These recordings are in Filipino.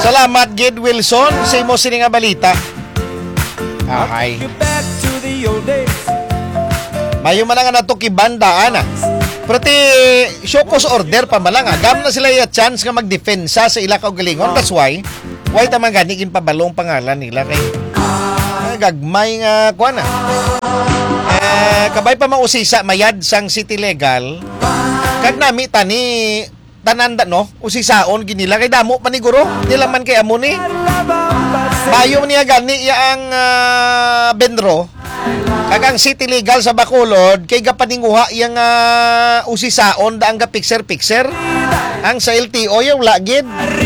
Salamat Gid Wilson sa imo sini nga balita. Ay. Mayo man nga nato kibandaan. Proti shokos order pa malang agam na sila yung chance nga magdepensa sa ila kaugalingon. That's why tamang ganikin pabalong pangalan nila kay gagmay nga kuan na. Kabay pa mausisa mayad sang city legal. Kag nami tani tananda no usisaon ginila kay damo paniguro nila man kay amo ni. Mayo niya gani yang Benro. Kag ang city legal sa Bacolod kay gapaninguha yang usisaon daang ga picture ang sa LTO yung lagid.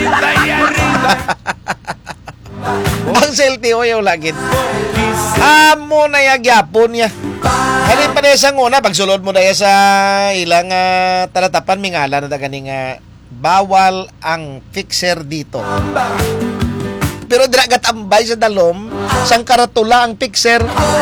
Ang sa LTO yung lagid. Amo na yagyapon niya. Halin pa na isang una pagsulod mo daya sa ilang talatapan mingala na ganing bawal ang fixer dito. Pero dira gatambay sa dalom sang karatula ang fixer.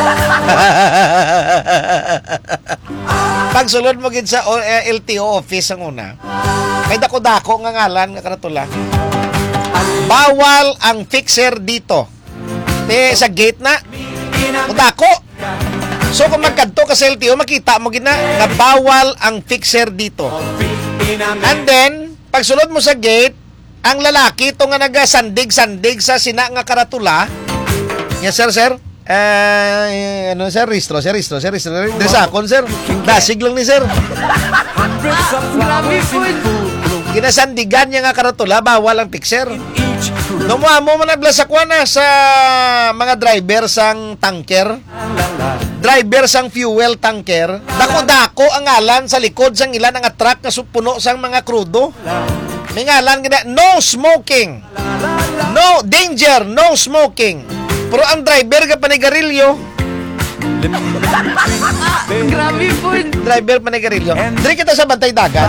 Pagsulod mo gid sa LTO office ang una. Kay dako-dako nga ngalan nga karatula. Bawal ang fixer dito. Sa gate na. Dako. So kung magkadto ka sa LTO makita mo gid na nga bawal ang fixer dito. And then pagsulod mo sa gate ang lalaki to nga nagasandig-sandig sa sina nga karatula. Yes sir. Ano sir? Ristro. Desakon sir. Dasig lang ni sir. Grabe po. Ginasandigan niya nga karatula, bawal ang fixer. Numuamo mo naglasakwan na sa mga driver sang tanker. Driver sang fuel tanker. Dako-dako ang ngalan sa likod sang ilan nga truck nga puno sang mga krudo. May ngalan gina, no smoking. No danger, no smoking. Pero ang driver ka panigarilyo. Grabe po. Driver panigarilyo. Diri kita sa Bantay Dagat.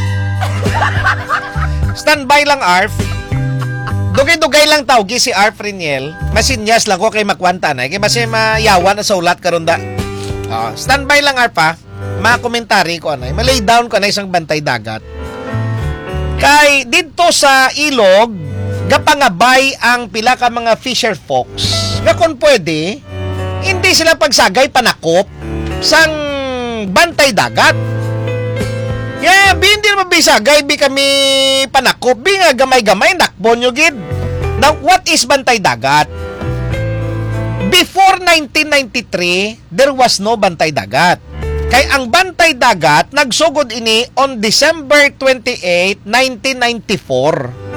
Standby lang ARF. Dugay-dugay lang tawgi si ARF Riniel. Masinyas lang ko kay makwanta na. Kaya mas mayawan na sa ulat karon da. Standby lang ARF ha. Makomentary ko anay. Malay down ko na isang Bantay Dagat. Kay dito sa ilog gapangabay ang pila ka mga fisher folks nga kung pwede hindi sila pagsagay panakop sang Bantay Dagat. Yeah, hindi naman bisagay bi kami panakop bi nga gamay-gamay nakbon nyo gid. Now what is Bantay Dagat? Before 1993 there was no Bantay Dagat. Kay ang Bantay Dagat nagsugod ini on December 28, 1994.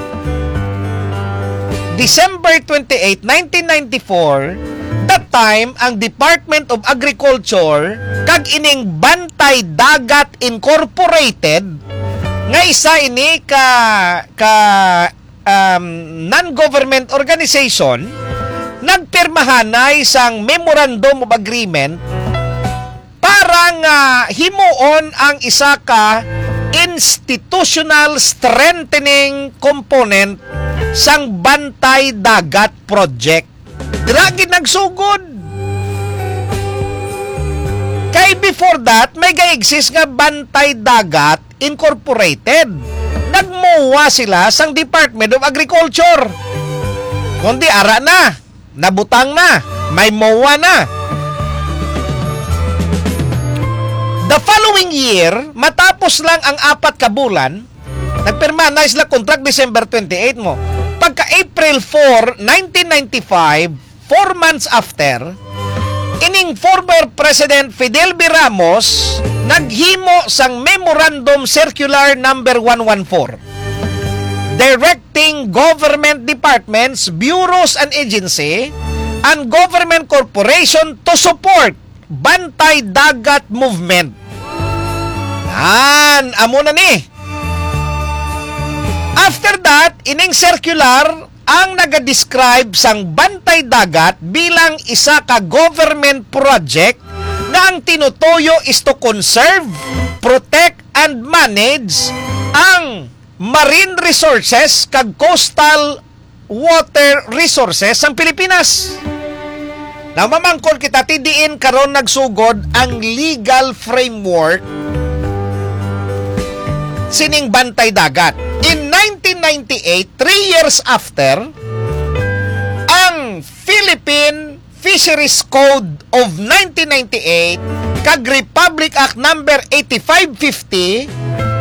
December 28, 1994, that time ang Department of Agriculture kag ining Bantay Dagat Incorporated nga isa ini non-government organization nagpirmahanay sang Memorandum of Agreement para nga himuon ang isa ka institutional strengthening component sang Bantay Dagat Project. Dragi nagsugod. Kay before that, may ga-exist nga Bantay Dagat Incorporated. Nagmuwa sila sang Department of Agriculture. Kundi ara na, nabutang na, may muwa na. The following year, matapos lang ang 4 ka bulan, nagpirma na sila contract December 28 mo. Pagka April 4, 1995, 4 months after, ining former President Fidel B. Ramos naghimo sang Memorandum Circular number 114 directing government departments, bureaus and agency and government corporation to support Bantay Dagat Movement. Amo na ni. After that, ining circular ang naga-describe sang Bantay Dagat bilang isa ka government project na ang tinutuyo is to conserve, protect, and manage ang marine resources kag coastal water resources ng Pilipinas. Namamangkol kita tidiin karon nagsugod ang legal framework sining Bantay Dagat. In 1998, 3 years after, ang Philippine Fisheries Code of 1998 kag Republic Act number 8550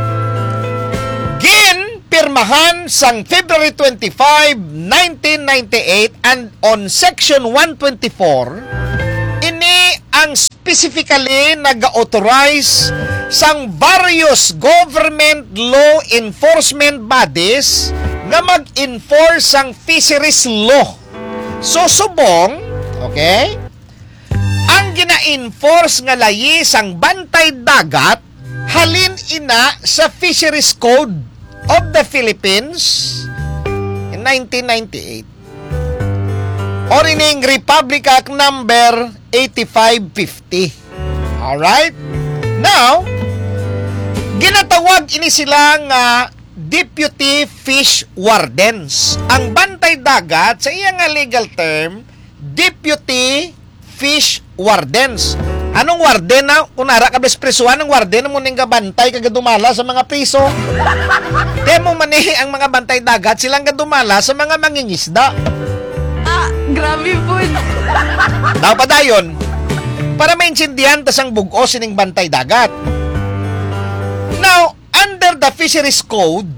pirmahan sang February 25, 1998 and on Section 124 ini ang specifically nag-authorize sang various government law enforcement bodies nga mag-enforce sang fisheries law. So subong, okay? Ang gina-enforce nga layi sang bantay dagat halin ina sa Fisheries Code of the Philippines in 1998 or ining Republic Act number 8550. Alright? Now, ginatawag ini sila nga Deputy Fish Wardens. Ang bantay dagat, sa iyang legal term, Deputy Fish Wardens. Anong warden na? Kung nara ka bespresuhan ng warden mo ning bantay kagadumala sa mga priso. Demo manihi ang mga bantay dagat silang gadumala sa mga mangingisda. Grabe po. Daw pa dayon para maintindihan tasang bugos sining bantay dagat. Now, under the Fisheries Code,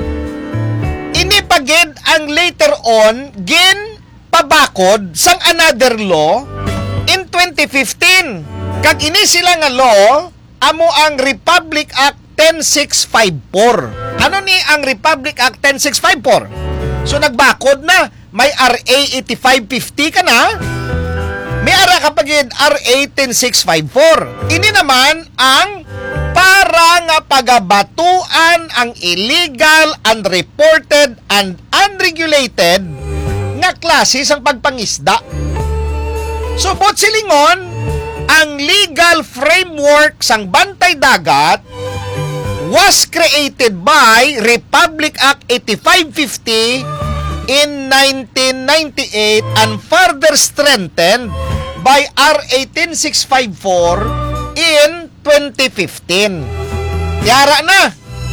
inipagid ang later on gin pabakod sang another law in 2015. Kag ini sila nga law, amo ang Republic Act 10654. Ano ni ang Republic Act 10654? So nagbakod na, may RA 8550 ka na, may ara kapag RA 10654. Ini naman ang para nga pagabatuan ang illegal, unreported, and unregulated nga klase sang pagpangisda. So, bot silingon, ang legal framework sang bantay dagat was created by Republic Act 8550 in 1998 and further strengthened by RA 10654 in 2015. Yara na!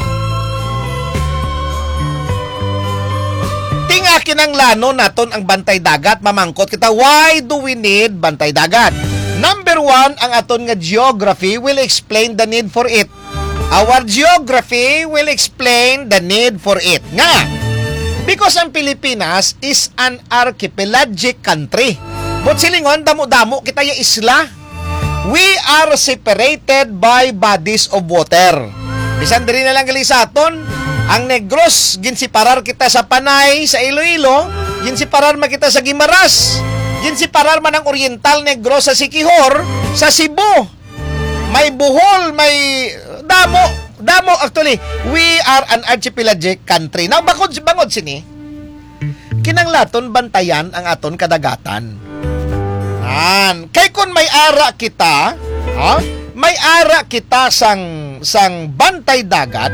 Tingakin ang lano naton ang bantay dagat, mamangkot kita, why do we need bantay dagat? Number 1, ang aton nga geography will explain the need for it. Our geography will explain the need for it. Nga, because ang Pilipinas is an archipelagic country. But silingon, damo-damo kita yung isla. We are separated by bodies of water. Bisan diri na lang gali sa aton, ang Negros, ginsiparar kita sa Panay, sa Iloilo, ginsiparar makita sa Guimaras, ginsiparar man ang Oriental Negros sa Siquijor, sa Cebu. May Bohol, may damo actually. We are an archipelagic country. Now, bangod sini, kinanglaton bantayan ang aton kadagatan. Kay kun may ara kita, may ara kita sang bantay dagat,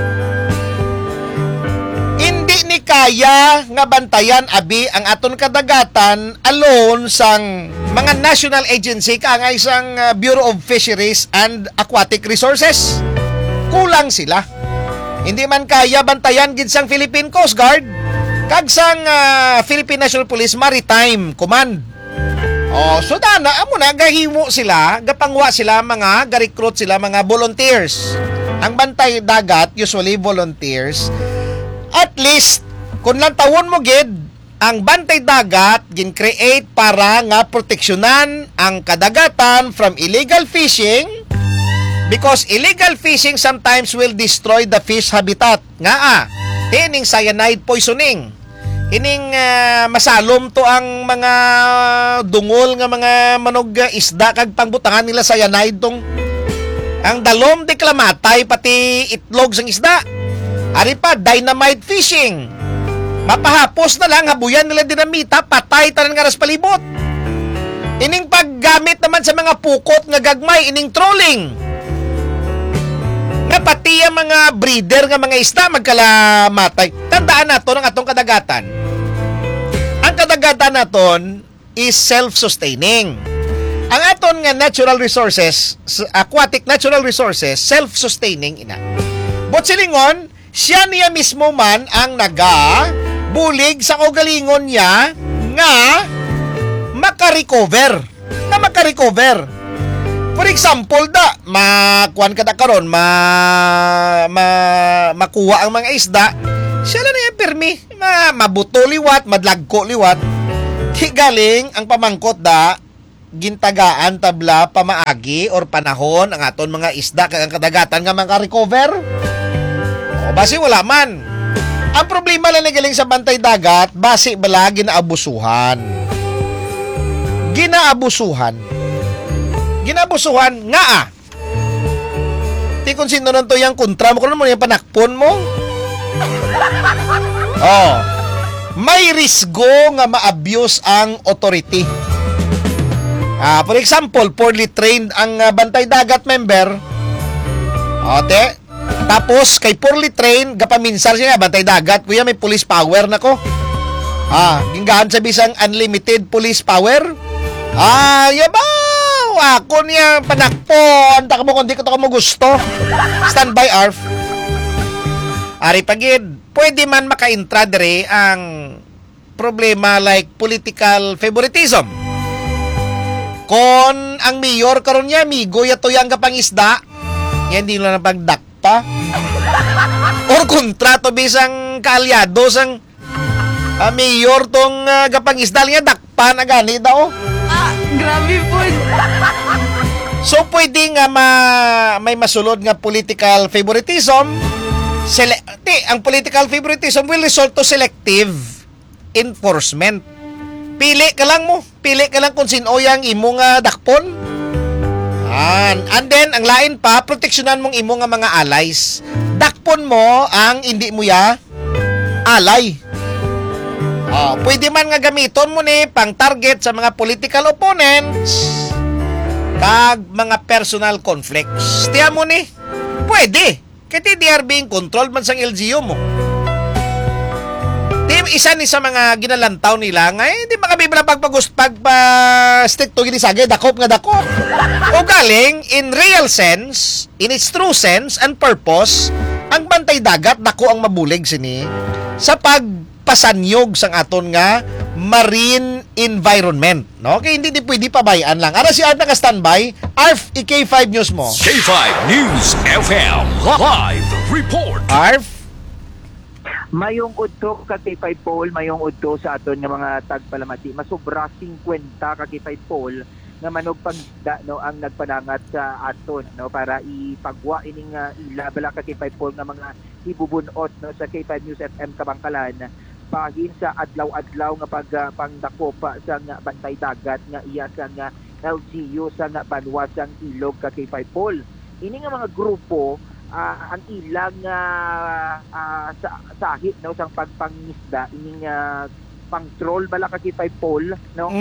hindi ni kaya nga bantayan abi ang aton kadagatan alone sang mga national agency nga isang Bureau of Fisheries and Aquatic Resources. Kulang sila. Hindi man kaya bantayan gid sang Philippine Coast Guard kag sang Philippine National Police Maritime Command. So dana amo na gahimo sila, gapangwa sila mga ga-recruit sila mga volunteers. Ang bantay dagat usually volunteers. At least kung lang tawon mo gid, ang bantay dagat gin-create para nga proteksyonan ang kadagatan from illegal fishing, because illegal fishing sometimes will destroy the fish habitat. Tining cyanide poisoning. Ining masalom to ang mga dungol nga mga manog isda kag pangbutangan nila cyanide tong ang dalom de klamatay pati itlog sang isda. Ari pa dynamite fishing. Mapahapos na lang, habuyan nila dinamita, patay tanan nga ras palibot. Ining paggamit naman sa mga pukot nga gagmay, ining trolling. Nga pati ang mga breeder nga mga isda magkalamatay. Tandaan nato ng atong kadagatan. Ang kadagatan naton is self-sustaining. Ang aton nga natural resources, aquatic natural resources, self-sustaining ina. But silingon, Siya niya mismo man ang bulig sa kaugalingon niya nga makarecover. For example makuan ka karon makuha ang mga isda, siya na yung permi, mabuto liwat, madlagko liwat. Di galing ang pamangkot gintagaan tabla pamaagi or panahon ang aton mga isda kag ang kadagatan nga maka-recover. O basi wala man. Ang problema lang na galing sa bantay dagat, basi bala ginaabusuhan nga Ti kung sino nun to yung kontra mo, kung mo yung panakpon mo. May risgo nga ma-abuse ang authority. For example, poorly trained ang bantay dagat member. Tapos kay poorly trained, gapaminsar siya bantay dagat, kuya may police power na ko. Ginggahan sa bisang unlimited police power. Yabaw! Ako niya panakpon. Taka mo kung di ko mo gusto. Standby ARF. Ari pagid, pwede man maka-intra dire ang problema like political favoritism. Kon ang mayor karon niya, migo yato yang kapangisda, yan di lang pagdakpa. Or kontrato bisang kaalyado sang mayor tong kapangisda niya, dakpa na gani daw. Grabe po. So pwede nga may masulod nga political favoritism. Ang political favoritism will result to selective enforcement. Pili ka lang kung sino yang imo nga dakpon. And then ang lain pa, proteksyonan mong imo nga mga allies. Dakpon mo ang hindi mo alay. Pwede man nga gamiton mo ni pang target sa mga political opponents kag mga personal conflicts. Tiyan mo ni, pwede. Kasi they are being controlled man sang LGU mo. Isa ni sa mga ginalantaw nila nga, hindi makabibila pagpa-stick to ginisagay, dakop. O galing, in real sense, in its true sense and purpose, ang bantay dagat, dako ang mabulig sini sa pagpasanyog sang aton nga marine environment. No? Kaya hindi pwede pabayaan lang. Ara si Art naka-standby, ARF, K5 News mo. K5 News FM Live Report. ARF, mayong udto ka kay 5 pole, mayong udto sa aton nga mga tagpalamati. Masobra 50 ka kay 5 pole nga manog pangda no ang nagpanangat sa aton no para ipagwa ining ilabala ka kay 5 pole nga mga ibubunot no sa K5 News FM Kabangkalan bahin sa adlaw-adlaw nga pangdakop sa nga bantay dagat nga iya sa nga LGU sa nga banwa sang ilog ka kay 5 pole. Ini nga mga grupo ang ilang sahit no sang pagpangisda ining pang-troll bala ka kay 5 pole no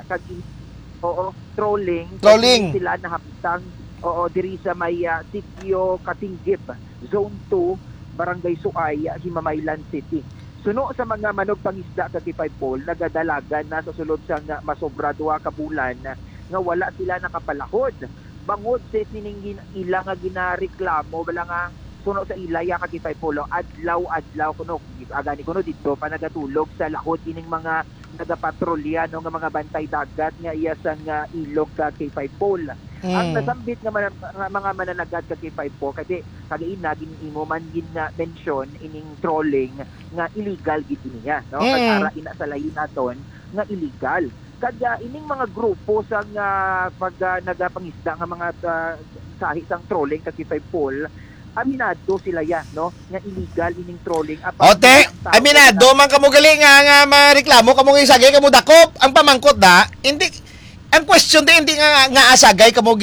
trolling sila nahaptang diri sa may sitio Katinggib Zone 2 Barangay Suay Himamaylan City. Suno sa mga manog pangisda ka kay 5 pole nagadalagan na sa sulod sa masobra 2 ka bulan nga wala sila nakapalahod. Bangod sa sining ilang nga ginareklamo wala nga suno sa ilaya ka kay 5 pole adlaw kuno agani kuno dito pa nagatulog sa lahod ining mga nagapatrolya no nga mga bantay dagat nga iya sang ilog ka kay 5 pole. Ang nasambit nga mga mananagat ka kay 5 pole kasi kagaina ginimo man mention ining trolling nga illegal gid niya no kag ina sa lain naton nga illegal. Kada ining mga grupo sa pag nagapangisda nga mga sahi sang trolling kay 5 pole, aminado sila no nga illegal ining trolling. Aminado man kamo gali nga mareklamo kamo nga sagay kamo dakop. Ang pamangkot hindi ang question hindi nga asagay kamo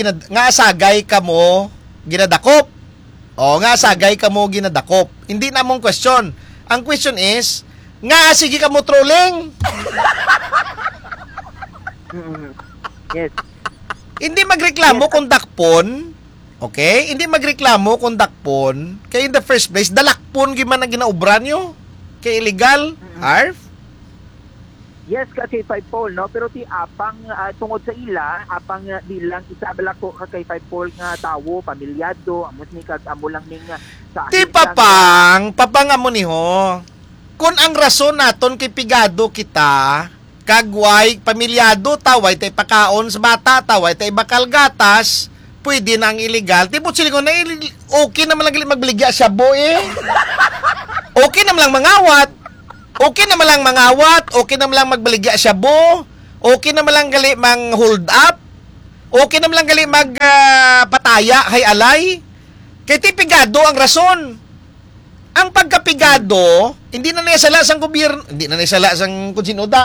ginadakop. Nga asagay kamo ginadakop. Hindi na mong question. Ang question is nga sige kamo trolling. Yes. Hindi magreklamo kung dakpon. Okay? Hindi magreklamo kung dakpon. Kaya in the first place, dalakpon giman ang ginaubran nyo. Kaya illegal. ARF? Yes, kay Five Paul, no? Pero ti apang tungod sa ila, apang di lang isa bala ko kay Five Paul nga tawo, pamilyado, amos ni kag amo lang ning sa Ti papang amo ni ho. Kung ang rason naton kay pigado kita, kagway pamilyado taway tay pakaon sa bata, taway tay bakal gatas, pwede na ang illegal. Tipot sila ko na okay naman lang magbaligya siya boy. Okay naman lang mangawat. Okay naman lang mangawat, okay naman lang magbaligya siya bo, okay naman lang gali mang hold up, okay naman lang gali mag pataya hay alay. Kay tipigado ang rason. Ang pagkapigado, hindi na naisala sang gobyerno, hindi na naisala sang kung sinuda.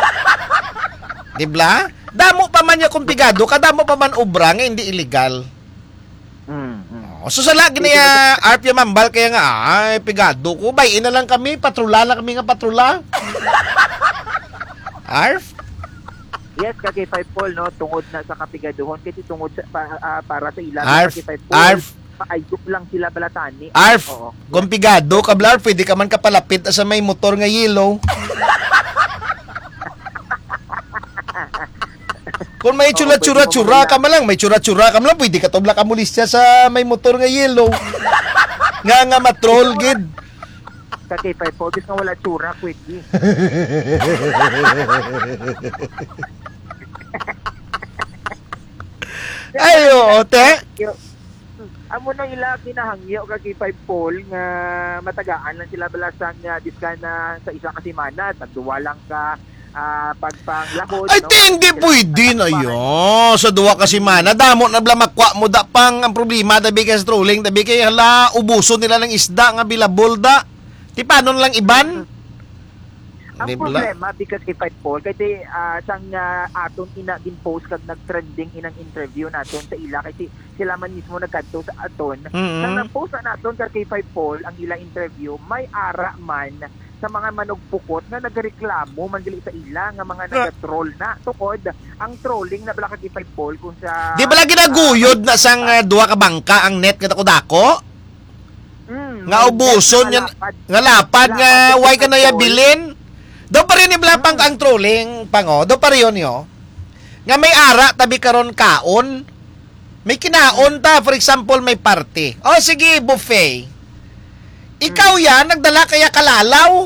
Dibla? Damo pa man niya kung pigado, kadamo pa man obra nga hindi illegal. So sa lagi na ya ARP yung mambal kaya nga ay pigado ko bayin na lang kami patrula lang kami nga patrula. ARP? Yes, kay Five Paul, no? Tungod na sa kapigaduhon kasi tungod sa, para sa ila ARP, kay Five Paul. ARP. Paayok lang sila balatani. ARP, Oo. kung pigado kablar pwede ka man kapalapit sa may motor nga yellow. Kung may tsura-tsura ka man lang, may tsura-tsura ka man lang, pwede ka tobla ka mulis siya sa may motor nga yellow. Nga matrol, gid. Kay Five Paul, bis nga wala tsura, pwede. Ayo, te. Amo na ila kinahangyo kay Five Paul nga matagaan lang sila balasang diskana sa isang kasimana, tagduwa lang ka pagpanglakod. Ay, hindi pwede na yun. Sa duwa kasi mana, damo na blamakwa mo da pang ang problema, dabi kay strolling, dabi kay hala, ubuso nila ng isda nga bilabol da. Ti paano lang iban? Ang Di bala? problema, because kay Five Paul, kasi sang aton ina din post kag nag-trending inang interview naton sa ila, kasi sila man mismo nagkadto sa aton. Nang na-post na naton kay Five Paul, ang ila interview, may ara man sa mga manugpukot na nagreklamo man dili sa ila nga mga nag-troll na tukod ang trolling na bala kay Five Paul kung sa Di bala ginaguyod na sang duwa ka bangka ang net nga dako-dako? Nga ubuson yan, nga lapad nga way ka na yabilin. Do pa rin iblapang ang trolling pango, do pa rin yun yo. Nga may ara tabi karon kaon. May kinaon ta, for example may party. O sige, buffet. Ikaw yan, nagdala kaya kalalaw.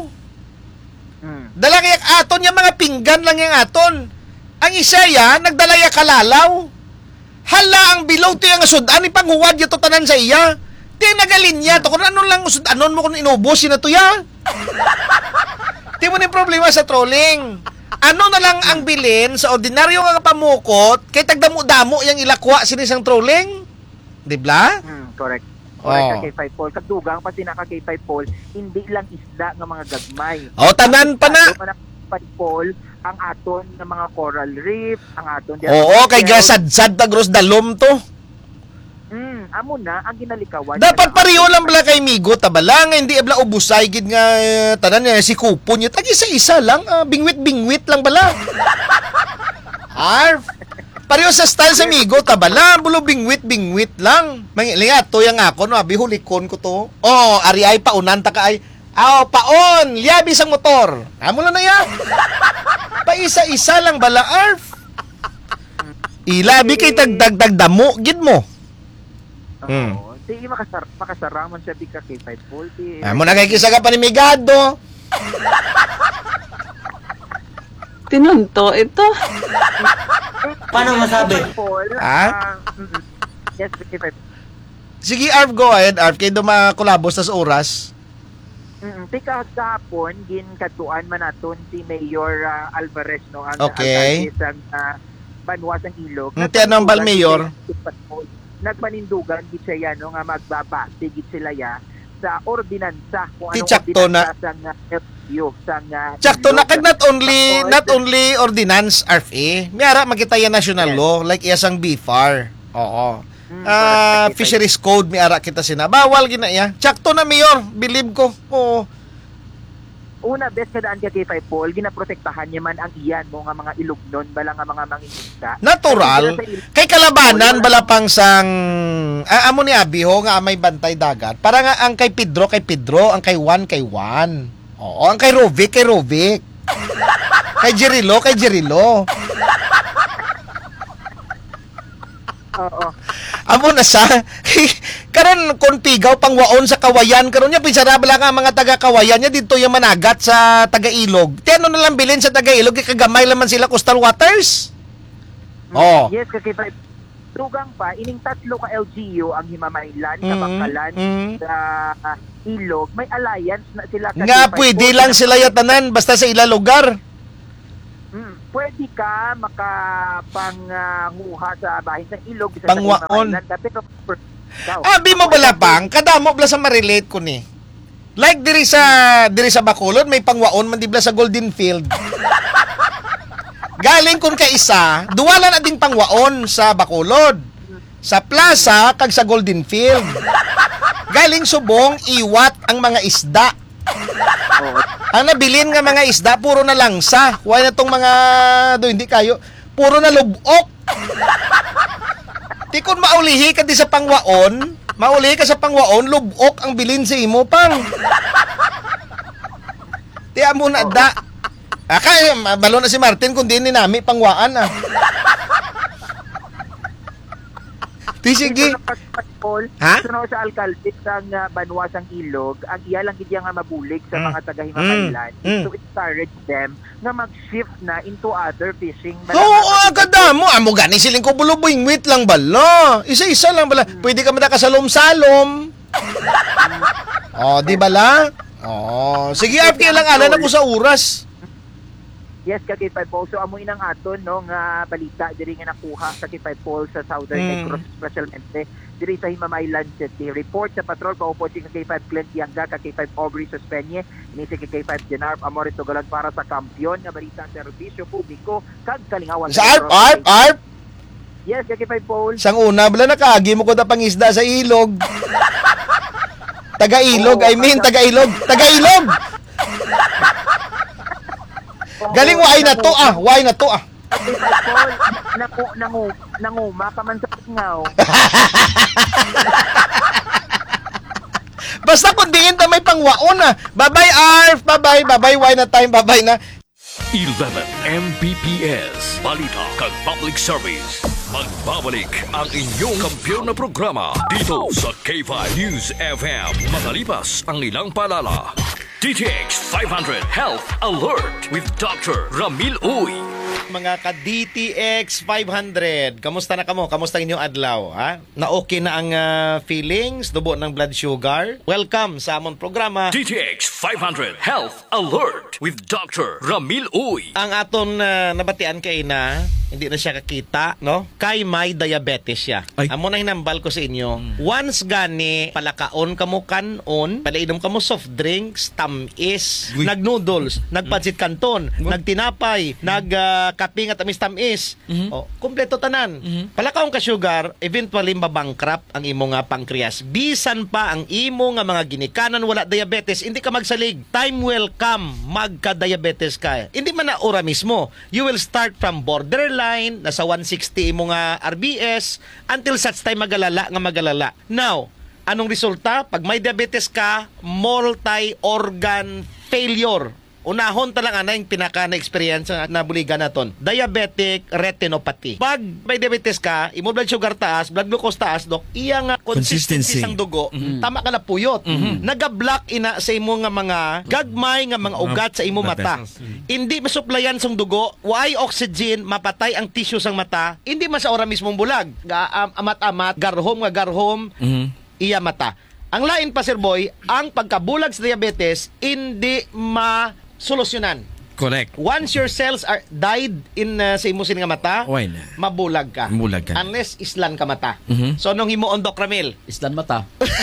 Dala kaya aton yung mga pinggan lang yung aton. Ang isa yan, nagdala ya kalalaw. Hala, ang bilaw to yung sudan, ipanghuwad yung tanan sa iya. Di nagalinya to, kung ano lang sudanon mo kung inubusin na to ya. Di mo na yung problema sa trolling. Ano na lang ang bilin sa ordinaryo nga pamukot, kay tagdamo-damo yung ilakwa sinisang trolling. Di ba? Correct. Oh. Kay Five Paul, kagdugang pa sinaka kay Five Paul, hindi lang isda nga mga gagmay. O, tanan pa na. Five Paul, ang aton nga mga coral reef, ang aton Oo, kay gasad-sad tagros dalom to. Amo na ang ginalikawan. Dapat pareho lang bala kay Migo tabala nga hindi abla ubusay gid nga tanan niya si kupon niya tagi isa lang bingwit lang bala. Arf. Pareho sa style sa Migo tabala bulo bingwit lang. Mangilingat to yang ako no bihulikon ko to. Oh, ari ay paunan ta ka ay. Paon, liabi sang motor. Amo lang na ya. Pa isa-isa lang bala arf. Ilabi kay tagdagdag damo gid mo. Sige, makasaraman siya bika kay Five Paul. Amo na kay kisa ka panimigado. Tinunto ito. Paano masabi? Paul, yes, kay Five. Sige, Arv, go ahead. Arv, kayo dumakulabos sa oras. Tika sa hapon, ginkaduan man naton si Mayor Alvarez, no? Ang Okay. ang Banwas ang Ilog. Tinambal, Mayor. Nagpanindugan gid siya no nga magbabase gid sila ya sa ordinansa kung Ti anong tsakto na. ordinansa sang LGU sang Tsakto na kag not only ordinance RFA. Miyara makita yan national law like iyasang BFAR. Oo. Fisheries code miara kita sina. Bawal gina iya. Tsakto na Mayor, believe ko. Oo. Una, best kadaan ka kay Five Paul, ginaprotektahan niya man ang iyan mo nga mga ilugnon, bala nga mga mangingisda. Natural. Kay kalabanan, bala pang sang... amo ni Abiho nga may bantay dagat. Para nga ang kay Pedro, ang kay Juan, kay Juan. Oo, ang kay Rovic. Kay Jirilo. Oo. Amo na sa karon kon pigaw pangwaon sa Kawayan karon nya pinsarabla nga mga taga Kawayan nya dito yung managat sa taga Ilog. Tiano na lang bilin sa taga Ilog kay kagamay laman sila coastal waters. Oh. Yes, kasi tugang pa, ining tatlo ka LGU ang Himamaylan, sa Bangkalan, sa Ilog, may alliance na sila. Nga pwede lang sila yatanan basta sa ila lugar. Pwede ka makapanguha sa bahin ng Ilog sa Pangwaon. pero Abi mo bala pang kadamo bala sa ma-relate ko ni. Like diri sa Bacolod may pangwaon man di bala sa Golden Field. Galing kun ka isa, duwala na ding pangwaon sa Bacolod. Sa plaza kag sa Golden Field. Galing subong iwat ang mga isda. Ang nabilin nga mga isda puro na langsa. Why na tong mga hindi kayo puro na lubok. Di kun maulihi ka di sa pangwaon, lubok ang bilin sa imo pang. Di amo na da. Kaya balo na si Martin kung di ni nami pangwaan ah. Di sige. Ha? Suno sa alkalde sang Banwasang Ilog, ang iya lang gid nga mabulig sa mga taga Himamaylan to encourage them nga mag-shift na into other fishing. Oo, kadamo. Amo gani siling ko buluboy wait lang bala. Isa-isa lang bala. Pwede ka man kasalom-salom. Oh, di bala? Oh, sige after lang ana na ko sa oras. Yes, ka K5 Paul. So, amoy ng aton, no, nga balita, diri nga nakuha sa K5 Paul sa Southern Negros, specialmente, diri sa Himamaylan City. Report sa patrol, paupod si K5 Clint Yanga, ka K5 Aubrey Suspenye, ni si K5 Jenarp Amores Tugalan para sa kampiyon nga balita serbisyo publiko, kag kalingawan. Sa Arp? Yes, ka K5 Paul. Sang una, bala nakagi mo ko na pangisda sa ilog. Taga-ilog, taga-ilog. Galing why na to ah. Nanguma ka man sa ngaw. Basta kung diin ta may pangwaon ah. Bye-bye Arf, bye-bye, why na time, bye-bye na. 11 Mbps Balita kag Public Service. Magbabalik ang inyong kampiyon na programa dito sa K5 News FM. Makalipas ang ilang paalala. DTX 500 Health Alert with Dr. Ramil Uy. Mga ka-DTX 500, kamusta na kamo? Kamusta ang inyong adlaw? Ha? Na okay na ang feelings, dubo ng blood sugar? Welcome sa amon programa. DTX 500 Health Alert with Dr. Ramil Uy. Ang aton nabatian kay na, hindi na siya kakita, no? Kay may diabetes siya. Amo na hinambal ko sa inyo. Once gani, palakaon kamo kanon, palainom kamo soft drinks, tamis, nag-noodles, nagpansit kanton, nagtinapay, nagkape nga tamis-tamis. O, kompleto tanan. Palakaon ka sugar, eventually mabankrupt ang imo nga pancreas. Bisan pa ang imo nga mga ginikanan wala diabetes, hindi ka magsalig. Time will come, magka-diabetes ka. Hindi man na ora mismo. You will start from borderline, nasa 160 imo nga RBS, until such time magalala. Now, anong resulta? Pag may diabetes ka, multi-organ failure. Unahon talang yung pinaka na-experience na buligan naton. Diabetic retinopathy. Pag may diabetes ka, imo blood sugar taas, blood glucose taas, dok, iya nga consistency sang dugo, tama ka na puyot. Naga-block ina sa imo nga mga gagmay nga mga ugat sa imo mata. Hindi masuplayan sang dugo, why oxygen, mapatay ang tissue sang mata, hindi man sa ora mismong bulag. Amat-amat, garhom, iya mata. Ang lain pa, Sir Boy, ang pagkabulag sa diabetes, hindi solusyonan. Correct. Once your cells are died in sa imusin nga mata, Why na? mabulag ka. Unless islan ka mata. So nung himuon Doc Ramil, Islan mata.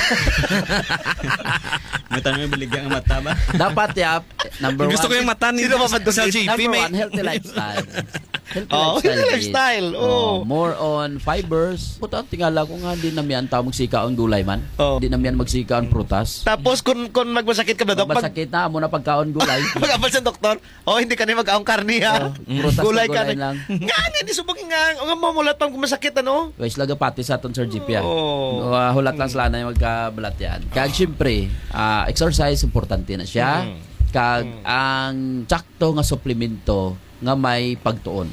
Mata may baligyan ang mata ba? Dapat number Gusto ko one. yung mata ni Sino ba sa JP Number may one, healthy lifestyle. healthy lifestyle. More on fibers. Puta, tingala ko nga, di na miyan tao magsika ang gulay man. Di na miyan magsika ang prutas. Tapos kung magmasakit ka ba, Doc? Masakit na, mo na pagkaon gulay. Mag-abal sa doktor, hindi ka na mag-aong karni ha. Prutas Gulay ka gulay na. lang. Nga, hindi subagin nga. Ang mamulat pang masakit, ano? Guys, laga pati sa aton Sir Jeep yan. Oh. Hulat lang sila na yung magkabalat yan. Kag syempre, exercise, importante na siya. Kag ang tsakto nga suplemento nga may pagtuon.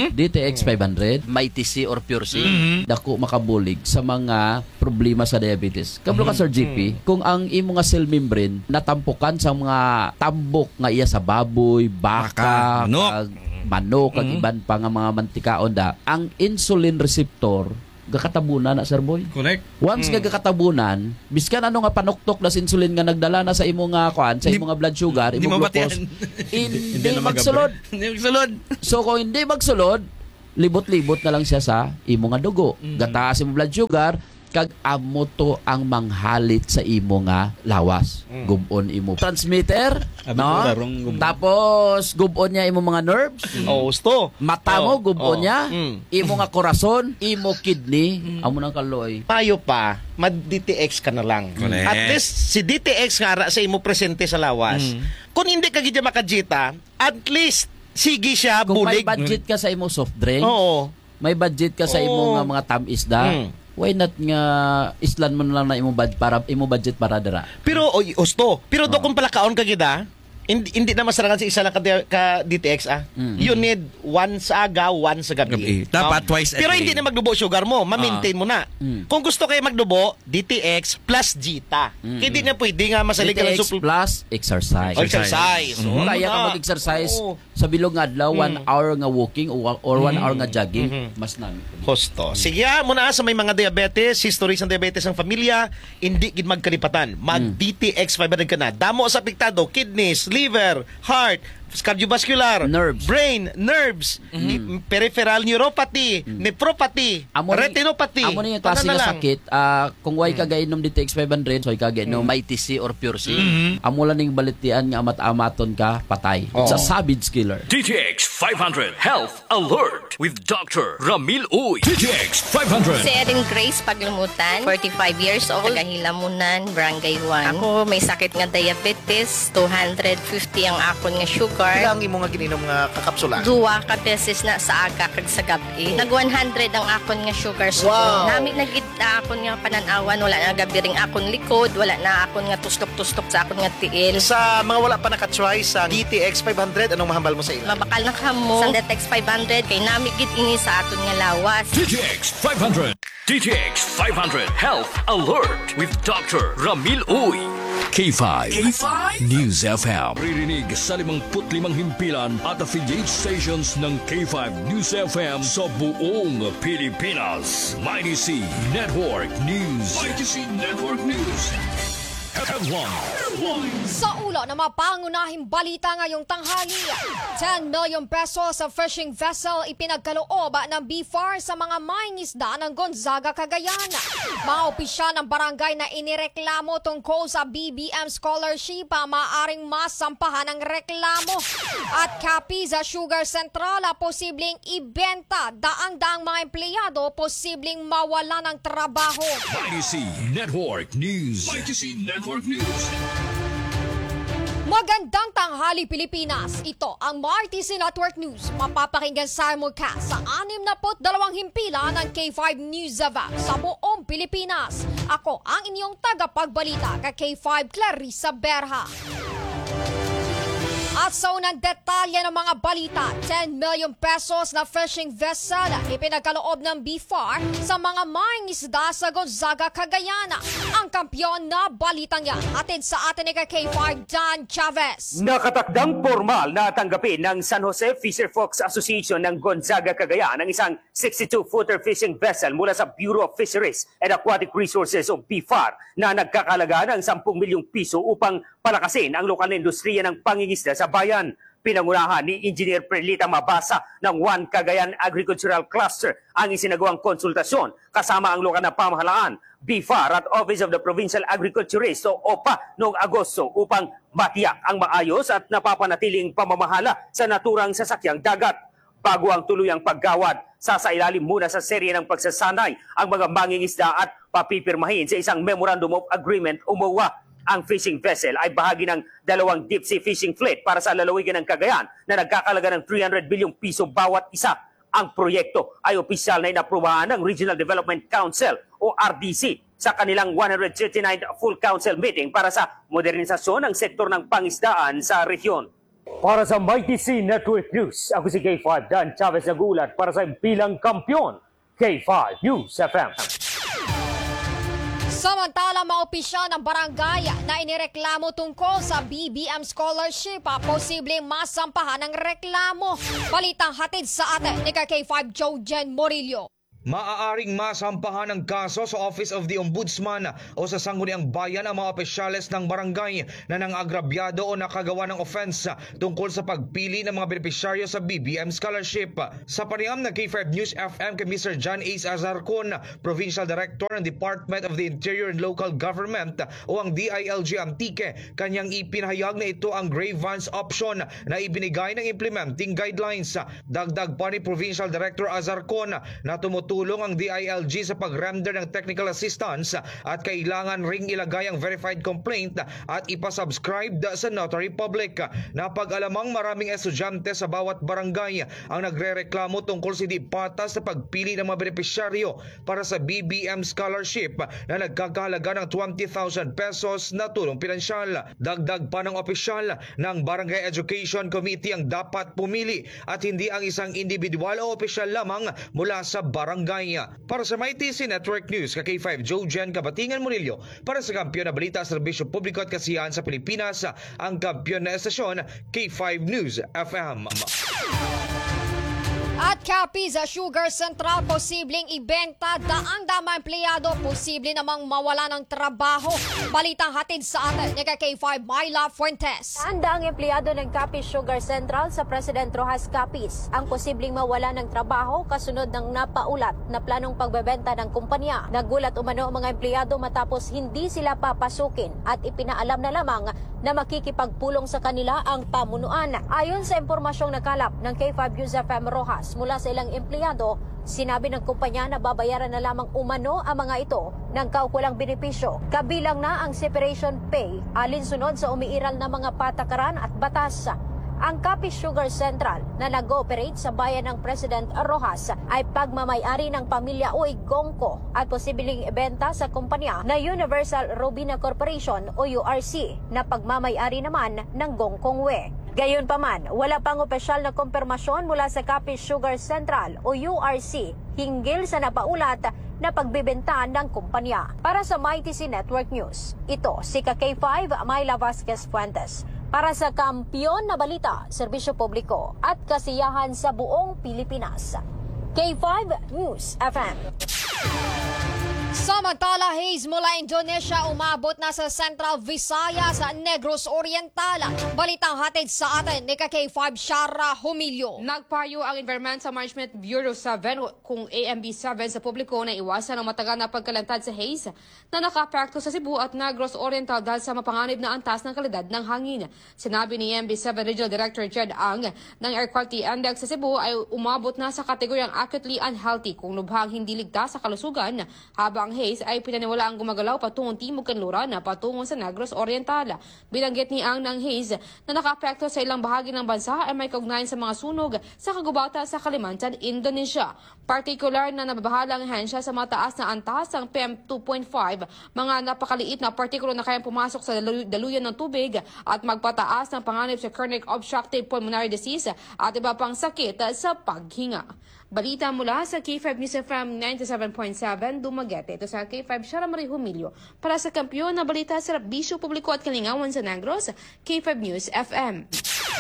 DTX 500, may TC or Pure C, dako makabulig sa mga problema sa diabetes. Kablo ka Sir GP, kung ang imo nga cell membrane natampukan sa mga tambok nga iya sa baboy, baka, manok, kag iban pa nga mga mantikaon da, ang insulin receptor gakatabunan na Sir Boy. Correct. Once nga gakatabunan, biskan ano nga panuktok na insulin nga nagdala na sa imo nga kuan, sa imo nga blood sugar, Hindi imo mabatian. glucose, hindi na magsulod. Hindi magsulod. So kung hindi magsulod, libot-libot na lang siya sa imo nga dugo. Gataas imo blood sugar, kag amo to ang manghalit sa imo nga lawas. Gubon imo transmitter, Abi no? ko larong gubon. Tapos gubon niya imo mga nerves. Gusto. Mata mo, gubon Oh. niya. Imo nga korason, imo kidney, amo nang kaloy. Payo pa, mag-DTX ka na lang. Correct. At least, si DTX nga ara sa imo presente sa lawas. Kung hindi ka gidya makajita, at least, sige siya, Kung may bulig. budget ka sa imo soft drink, Oo. may budget ka sa imo nga mga tamis-isda, why not nga islan mo na lang na imo budget para dira. Pero, gusto. Pero do kung palakaon ka gida, hindi na masarangan sa isa lang ka DTX You need once aga, once sa gabi. Dapat twice a Pero day. hindi na magdubo sugar mo, ma-maintain mo na. Kung gusto kayo magdubo, DTX plus Gita. Hindi na pwede nga masalig ka ng DTX plus exercise. exercise. Kung kaya ka mag-exercise sa bilog nga adlaw, 1 hour nga walking or 1 hour nga jogging, mas nami. Hosto. Sige, muna sa may mga diabetes, histories ng diabetes ng pamilya, hindi gid magkalipatan. Mag-DTX 500 ka na. Damo sa apektado, kidneys, liver, heart, cardiovascular, Nerves. brain, nerves, peripheral neuropathy, nephropathy, retinopathy. Amo ni yung klase Paano na nga lang? sakit, kung way ka gainom DTX 500, so ka gainom may TC or Pure C, amo lang ning balitian nga amat-amaton ka, patay. It's a savage killer. DTX 500 Health Alert with Dr. Ramil Uy. DTX 500. Si Erin Grace Paglumutan, 45 years old, Tagahilamunan, Barangay 1. Ako may sakit nga diabetes, 250 ang akon nga sugar. Ilang imo nga gininom nga kakapsula? Duwa ka beses na sa aga kag sa gabi. Nag 100 ang akon nga sugar so nami nagid akon nga pananawan, wala na gabi ring akon likod, wala na akon nga tustok-tustok sa akon nga tiil. Sa mga wala pa nakatry sa DTX 500, anong mahambal mo sa ila? Mabakal na kamo sa DTX 500 kay nami gid ini sa aton nga lawas. DTX 500. DTX 500 Health Alert with Dr. Ramil Uy. K5. News FM. Ririnig sa 55 himpilan at affiliate stations ng K5 News FM sa buong Pilipinas. Mighty C Network News. Mighty C Network News. Headline. Sa ulo na mapangunahing balita ngayong tanghali, 10 million pesos sa fishing vessel ipinagkaloob ng BFAR sa mga mangingisda ng Gonzaga, Cagayan. Mga opisyal ng barangay na inireklamo tungkol sa BBM scholarship maaring masampahan ng reklamo. At Capiz Sugar Central posibleng ibenta, daang-daang mga empleyado posibleng mawala ng trabaho. Mighty C Network News. Mighty C Network News. Magandang tanghali Pilipinas. Ito ang RTC Network News. Mapapakinggan sa simulcast sa 62 himpilan ng K5 News FM sa buong Pilipinas. Ako ang inyong tagapagbalita ka K5 Clarissa Berha. At sa unang detalye ng mga balita, 10 million pesos na fishing vessel ipinagkaloob ng BFAR sa mga mangingisda sa Gonzaga, Cagayan. Ang kampyon na balitang yan hatid sa atin ni K5 Dan Chavez. Nakatakdang formal na tanggapin ng San Jose Fisher-Folks Association ng Gonzaga, Cagayan ang isang 62-footer fishing vessel mula sa Bureau of Fisheries and Aquatic Resources o BFAR na nagkakalaga ng 10 milyong piso upang palakasin ang lokal na industriya ng pangingisda sa bayan. Pinangunahan ni Engineer Perlita Mabasa ng One Cagayan Agricultural Cluster ang isinagawang konsultasyon kasama ang lokal na pamahalaan, BFAR at Office of the Provincial Agriculturist o OPA noong Agosto upang matiyak ang maayos at napapanatiling pamamahala sa naturang sasakyang dagat. Bago ang tuluyang paggawad, sasailalim muna sa serye ng pagsasanay ang mga mangingisda at papipirmahin sa isang Memorandum of Agreement o MOA. Ang fishing vessel ay bahagi ng 2 deep sea fishing fleet para sa lalawigan ng Cagayan na nagkakalaga ng 300 bilyong piso bawat isa. Ang proyekto ay opisyal na inaprubahan ng Regional Development Council o RDC sa kanilang 139th Full Council meeting para sa modernisasyon ng sektor ng pangisdaan sa rehiyon. Para sa Mighty C Network News, ako si K5 Dan Chavez nagulat para sa bilang kampiyon. K5 News FM. Samantala, mga opisyal ng barangay na inireklamo tungkol sa BBM scholarship, posibleng masampahan ng reklamo. Balitang hatid sa atin ni K5 Jojen Morillo. Maaaring masampahan ng kaso sa Office of the Ombudsman o sa Sangguniang Bayan ang mga opisyales ng barangay na nangagrabyado o nakagawa ng offense tungkol sa pagpili ng mga benepisyaryo sa BBM scholarship. Sa panayam ng K5 News FM kay Mr. John Ace Azarcon, Provincial Director ng Department of the Interior and Local Government o ang DILG Antique, kanyang ipinahayag na ito ang grievance option na ibinigay ng implementing guidelines. Dagdag pa ni Provincial Director Azarcon na tumutulong ang DILG sa pag-render ng technical assistance at kailangan ring ilagay ang verified complaint at ipasubscribe sa notary public. Napag-alamang maraming estudyante sa bawat barangay ang nagrereklamo tungkol sa di patas sa pagpili ng mga benepisyaryo para sa BBM scholarship na nagkakahalaga ng 20,000 pesos na tulong pinansyal. Dagdag pa ng opisyal ng Barangay Education Committee ang dapat pumili at hindi ang isang individual o opisyal lamang mula sa barangay. Para sa Mighty C Network News, K5 Jojen Kabatingan Murillo, para sa kampiyon na balita, serbisyo publiko at kasiyahan sa Pilipinas, ang kampiyon na estasyon, K5 News FM. At Capi sa Sugar Central, posibleng ibenta daang-dama empleyado, posible namang mawala ng trabaho. Balitang hatid sa atin ni K5 Myla Fuentes. Daang empleyado ng Capi Sugar Central sa President Rojas Capiz ang posibleng mawala ng trabaho kasunod ng napaulat na planong pagbebenta ng kumpanya. Nagulat umano ang mga empleyado matapos hindi sila papasukin at ipinaalam na lamang na makikipagpulong sa kanila ang pamunuan. Ayon sa impormasyong nakalap ng K5 News FM Rojas mula sa ilang empleyado, sinabi ng kumpanya na babayaran na lamang umano ang mga ito ng kaukulang benepisyo. Kabilang na ang separation pay, alinsunod sa umiiral na mga patakaran at batas. Ang Capi Sugar Central na nag-ooperate sa bayan ng President Rojas ay pagmamayari ng pamilya Uy Gongco at posibleng ibenta sa kumpanya na Universal Robina Corporation o URC na pagmamayari naman ng Gongkongwe. Gayunpaman, wala pang opisyal na kumpirmasyon mula sa Capi Sugar Central o URC hinggil sa napaulat na pagbibenta ng kumpanya. Para sa Mighty C Network News, ito si K5 Myla Vasquez Fuentes. Para sa kampiyon na balita, serbisyo publiko at kasiyahan sa buong Pilipinas. K5 News FM. Samantala, haze mula Indonesia umabot na sa Central Visayas sa Negros Oriental. Balitang hatid sa atin ni K5 Shara Humilio. Nagpayo ang Environmental Management Bureau 7 kung AMB7 sa publiko na iwasan ang matagal na pagkalantad sa haze na nakapekto sa Cebu at Negros Oriental dahil sa mapanganib na antas ng kalidad ng hangin. Sinabi ni AMB7 Regional Director Jed Ang ng Air Quality Index sa Cebu ay umabot na sa kategoryang acutely unhealthy kung lubhang hindi ligtas sa kalusugan, habang haze ay pinaniwala ang gumagalaw patungong Timog Kanluran na patungo sa Negros Oriental. Bilanggit ni Ang ng haze na nakapekto sa ilang bahagi ng bansa ay may kaugnayan sa mga sunog sa kagubatan sa Kalimantan, Indonesia. Partikular na nababahala ang ahensya sa mataas na antas ng PM2.5, mga napakaliit na partikulo na kayang pumasok sa daluyan ng tubig at magpataas ng panganib sa chronic obstructive pulmonary disease at iba pang sakit sa paghinga. Balita mula sa K5 News FM 97.7 Dumaguete. Ito sa K5 Shara Marie Humilio. Para sa kampiyon na balita sa serbisyo publiko at kalingawan sa Negros, K5 News FM.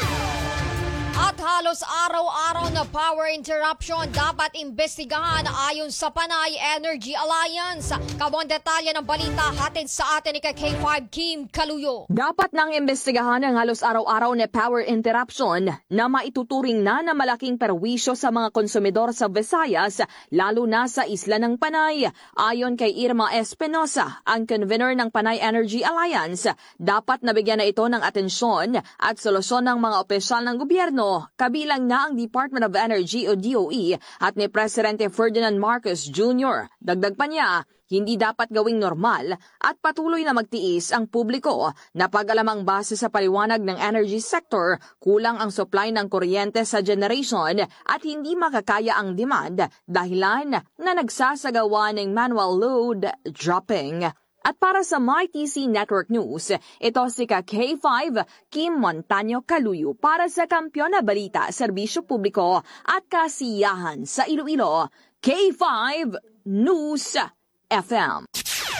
At halos araw-araw na power interruption dapat imbestigahan ayon sa Panay Energy Alliance. Kabong detalye ng balita hatid sa atin ni K5 Kim Kaluyo. Dapat nang imbestigahan ang halos araw-araw na power interruption na maituturing na malaking perwisyo sa mga konsumidor sa Visayas, lalo na sa isla ng Panay. Ayon kay Irma Espinosa, ang convener ng Panay Energy Alliance, dapat nabigyan na ito ng atensyon at solusyon ng mga opisyal ng gobyerno, kabilang na ang Department of Energy o DOE at ni Presidente Ferdinand Marcos Jr. Dagdag pa niya, hindi dapat gawing normal at patuloy na magtiis ang publiko na pag-alamang base sa paliwanag ng energy sector, kulang ang supply ng kuryente sa generation at hindi makakaya ang demand dahilan na nagsasagawa ng manual load dropping. At para sa MyTC Network News, ito si K5 Kim Montaño Caluyo para sa Kampiyon na Balita, Serbisyo Publiko at Kasiyahan sa Iloilo. K5 News FM.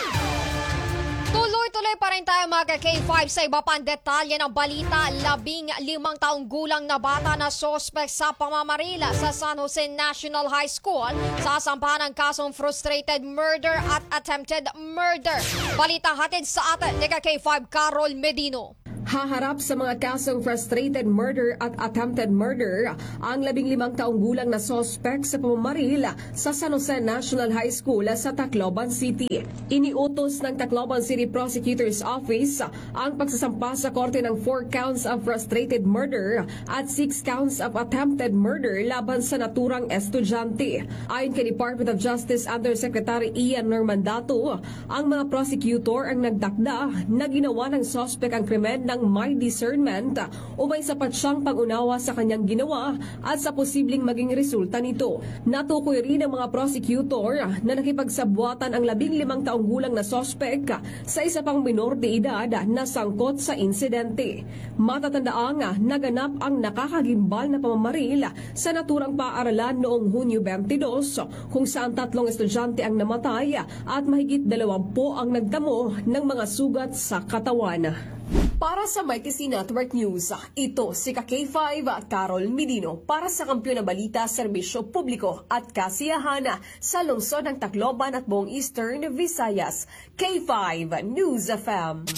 Tuloy-tuloy pa rin tayo mga K5 sa iba pang detalye ng balita. 15 taong gulang na bata na sospek sa pamamaril sa San Jose National High School sasampahan ng kasong frustrated murder at attempted murder. Balita hatid sa atin ni K5 Carol Medino. Haharap sa mga kasong frustrated murder at attempted murder ang 15 taong gulang na sospek sa pamamaril sa San Jose National High School sa Tacloban City. Iniutos ng Tacloban City Prosecutor's Office ang pagsasampa sa korte ng 4 counts of frustrated murder at 6 counts of attempted murder laban sa naturang estudyante. Ayon kay Department of Justice Undersecretary Ian Normandato, ang mga prosecutor ang nagdakda na ginawa ng sospek ang krimen ng may discernment o may sapat siyang pag-unawa sa kanyang ginawa at sa posibleng maging resulta nito. Natukoy rin ang mga prosecutor na nakipagsabwatan ang 15 taong gulang na sospek sa isa pang minor de edad na sangkot sa insidente. Matatandaang naganap ang nakakagimbal na pamamaril sa naturang paaralan noong Hunyo 22 kung saan 3 estudyante ang namatay at mahigit 20 ang nagtamo ng mga sugat sa katawan. Para sa MyTC Network News, ito si K5 at Carol Medino para sa Kampiyon na Balita, Serbisyo Publiko at Kasiyahan sa lungsod ng Tacloban at buong Eastern Visayas. K5 News FM.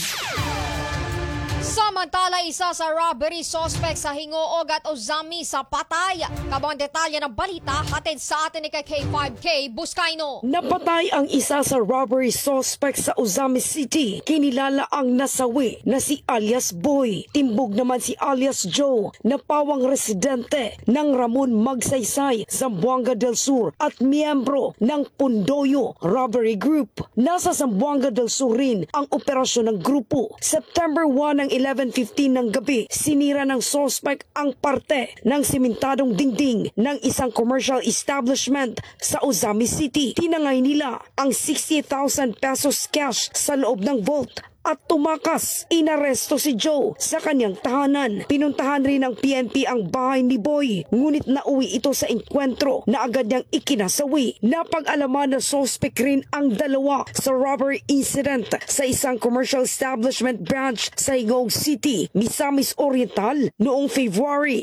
Samantala, isa sa robbery suspect sa Hingoog at Ozami sa patay. Kabang detalye ng balita hatid sa atin ni K5K Buscaino. Napatay ang isa sa robbery suspect sa Ozami City. Kinilala ang nasawi na si alias Boy. Timbog naman si alias Joe na pawang residente ng Ramon Magsaysay, Zamboanga del Sur at miyembro ng Pundoyo Robbery Group. Nasa Zamboanga del Sur rin ang operasyon ng grupo. September 1 ng 11:15 ng gabi, sinira ng suspect ang parte ng simentadong dingding ng isang commercial establishment sa Ozami City. Tinangay nila ang 60,000 pesos cash sa loob ng vault at tumakas. Inaresto si Joe sa kanyang tahanan. Pinuntahan rin ng PNP ang bahay ni Boy, ngunit nauwi ito sa enkwentro na agad niyang ikinasawi. Napag-alaman na suspect rin ang dalawa sa robbery incident sa isang commercial establishment branch sa Hingoog City, Misamis Oriental noong February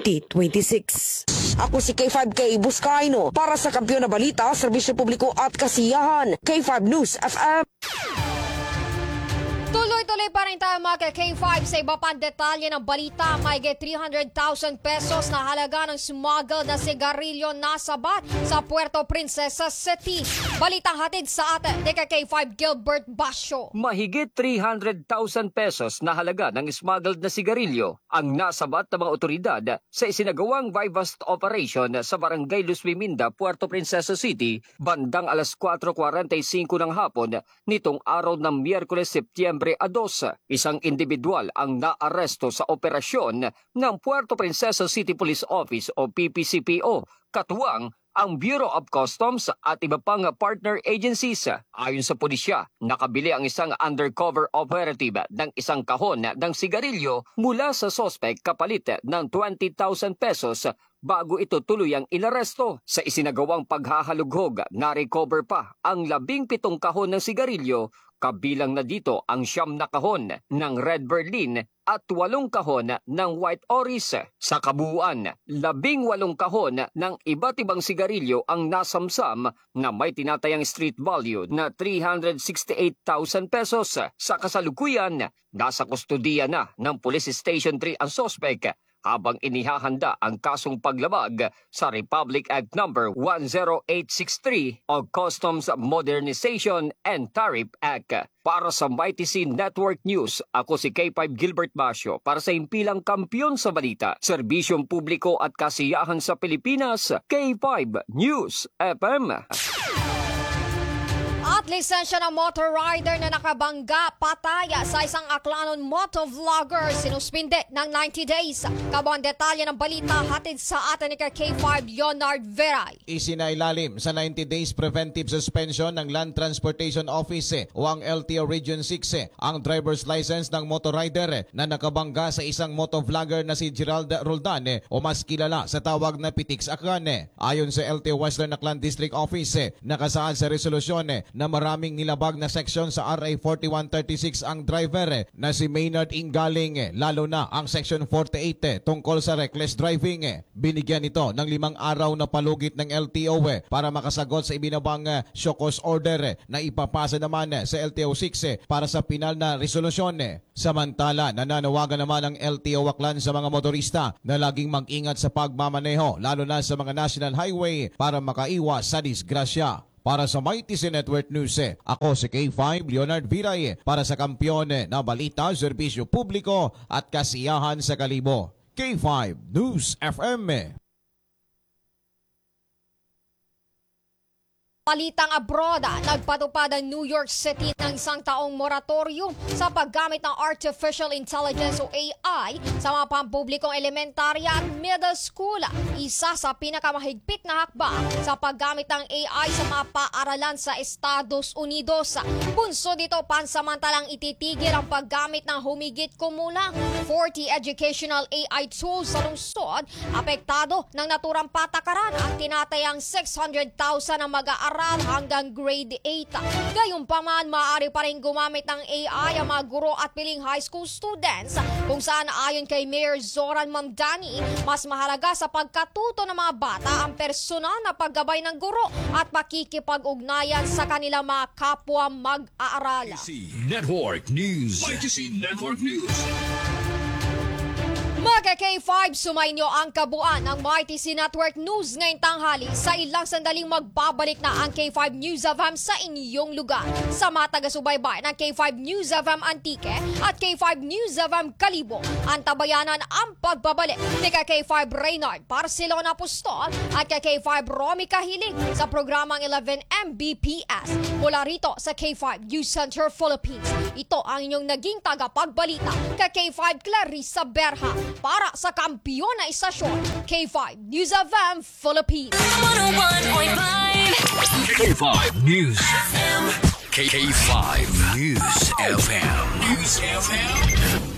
2026. Ako si K5K Buscaino para sa Kampiyon na Balita, Serbisyo Publiko at Kasiyahan. K5 News FM. Tuloy-tuloy pa rin tayo mga K5 sa iba pang detalye ng balita. May 300,000 pesos na halaga ng smuggled na sigarilyo nasabat sa Puerto Princesa City. Balitang hatid sa atin ni K5 Gilbert Basyo. Mahigit 300,000 pesos na halaga ng smuggled na sigarilyo ang nasabat ng mga otoridad sa isinagawang Vivast Operation sa Barangay Luz Biminda, Puerto Princesa City, bandang alas 4:45 ng hapon nitong araw ng Miyerkules, Setyembre 2. Isang individual ang naaresto sa operasyon ng Puerto Princesa City Police Office o PPCPO, katuwang ang Bureau of Customs at iba pang partner agencies. Ayon sa pulisya, nakabili ang isang undercover operative ng isang kahon ng sigarilyo mula sa suspect kapalit ng 20,000 pesos bago ito tuluyang inaresto. Sa isinagawang paghahalughog, na-recover pa ang 17 kahon ng sigarilyo, kabilang na dito ang 9 na kahon ng Red Berlin at 8 kahon ng White Oris. Sa kabuuan, 18 kahon ng iba't ibang sigarilyo ang nasamsam na may tinatayang street value na 368,000 pesos. Sa kasalukuyan, nasa kustudiya na ng Police Station 3 ang suspect habang inihahanda ang kasong paglabag sa Republic Act No. 10863 o Customs Modernization and Tariff Act. Para sa MyTC Network News, ako si K5 Gilbert Basyo para sa himpilang kampiyon sa balita, serbisyong publiko at kasiyahan sa Pilipinas, K5 News FM. At At lisensya ng motor rider na nakabangga pataya sa isang Aklanon motovlogger sinuspinde ng 90 days. Kabang detalye ng balita hatid sa atin ni K5 Leonard Veray. Isinailalim sa 90 days preventive suspension ng Land Transportation Office o ang LTO Region 6 ang driver's license ng motor rider na nakabangga sa isang motovlogger na si Gerald Roldan o mas kilala sa tawag na Pitix Aklan. Ayon sa LTO Western Aklan District Office, nakasaad sa resolusyon na maraming nilabag na seksyon sa RA 4136 ang driver na si Maynard Ingaling, lalo na ang Section 48 tungkol sa reckless driving. Binigyan ito ng 5 araw na palugit ng LTO para makasagot sa ibinabang show cause order na ipapasa naman sa LTO 6 para sa pinal na resolusyon. Samantala, nananawagan naman ang LTO Aklan sa mga motorista na laging mag-ingat sa pagmamaneho, lalo na sa mga national highway para makaiwas sa disgrasya. Para sa Mighty Network News, ako si K5 Leonard Viray para sa Kampiyon na Balita, Serbisyo Publiko at Kasiyahan sa Kalibo. K5 News FM. Balitang abroad, nagpatupad ang New York City ng isang taong moratorium sa paggamit ng Artificial Intelligence o AI sa mga pampublikong elementarya at middle school. Isa sa pinakamahigpit na hakbang sa paggamit ng AI sa mga paaralan sa Estados Unidos. Bunso dito, pansamantalang ititigil ang paggamit ng humigit kumulang 40 educational AI tools sa lungsod apektado ng naturang patakaran at tinatayang 600,000 ang mag-aaral hanggang grade 8. Gayunpaman, maaari pa rin gumamit ng AI ang mga guro at piling high school students kung saan ayon kay Mayor Zoran Mamdani, mas mahalaga sa pagkatuto ng mga bata ang personal na paggabay ng guro at pakikipag-ugnayan sa kanilang mga kapwa mag-aaral. Network News. Network News. Mga K5, sumayin nyo ang kabuuan ng Mighty Network News ngayong tanghali. Sa ilang sandaling magbabalik na ang K5 News FM sa inyong lugar. Sa mga taga-subaybay ng K5 News FM Antique at K5 News FM Kalibo, ang tabayanan ang pagbabalik ni K5 Reynard Barcelona Apostol at K5 Romy Kahiling sa programang 11 Mbps. Mula rito sa K5 News Center Philippines, ito ang inyong naging tagapagbalita K5 Clarissa Berha para sa kampiyon na istasyon K5 News FM Philippines. 101.5 K5 News FM. K5 News FM. News FM.